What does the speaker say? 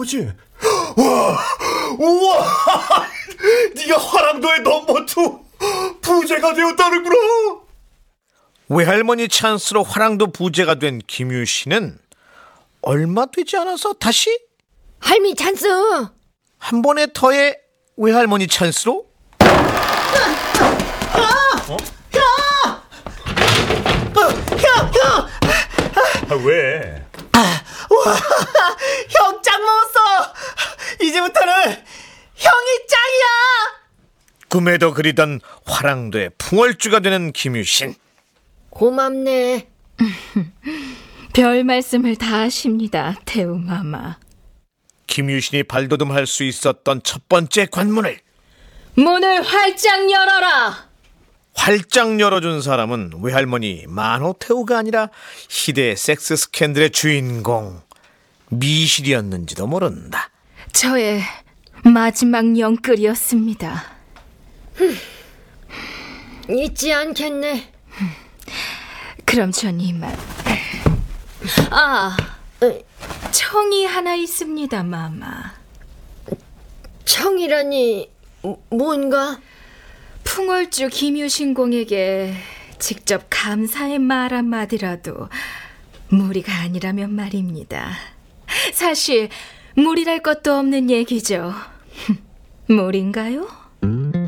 거지? 우와! 네가 화랑도의 넘버2 부제가 되었다는구나. 외할머니 찬스로 화랑도 부제가 된 김유 씨는 얼마 되지 않아서 다시 할미 찬스. 한 번에 더해 외할머니 찬스로 왜? 형 짱 먹었어. 이제부터는 형이 짱이야. 꿈에도 그리던 화랑도의 풍월주가 되는 김유신. 고맙네. 별 말씀을 다 하십니다, 태우마마. 김유신이 발돋움할 수 있었던 첫 번째 관문을 문을 활짝 열어라. 활짝 열어준 사람은 외할머니 만호태우가 아니라 희대의 섹스 스캔들의 주인공 미실이었는지도 모른다. 저의 마지막 영끌이었습니다. 잊지 않겠네. 그럼 전 이만. 청이 하나 있습니다, 마마. 청이라니 뭔가? 풍월주 김유신공에게 직접 감사의 말 한마디라도 무리가 아니라면 말입니다. 사실 무리랄 것도 없는 얘기죠. 무리인가요?